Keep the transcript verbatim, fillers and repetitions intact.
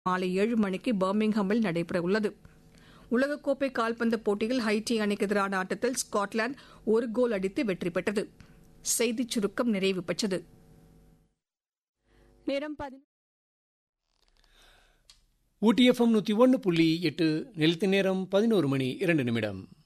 மாலை ஏழு மணிக்கு பர்மிங்ஹாமில் நடைபெறவுள்ளது. உலகக்கோப்பை கால்பந்து போட்டியில் ஹைட்டி அணிக்கு எதிரான ஆட்டத்தில் ஸ்காட்லாந்து ஒரு கோல் அடித்து வெற்றி பெற்றது. செய்திச் சுருக்கம் நிறைவு பெற்றது. நேரம் பதி- ஊட்டி எஃப்எம் நூற்றி ஒன்று புள்ளி எட்டு நிலத்து நேரம் பதினோரு மணி இரண்டு நிமிடம்.